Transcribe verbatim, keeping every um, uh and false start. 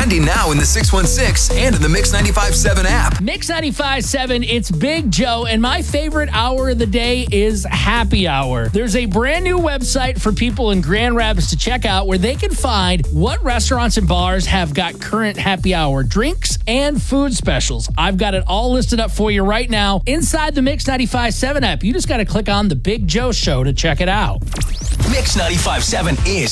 Trending now in the six one six and in the Mix ninety-five point seven app. Mix ninety-five point seven, it's Big Joe, and my favorite hour of the day is happy hour. There's a brand new website for people in Grand Rapids to check out where they can find what restaurants and bars have got current happy hour drinks and food specials. I've got it all listed up for you right now inside the Mix ninety-five point seven app. You just got to click on the Big Joe Show to check it out. Mix ninety-five point seven is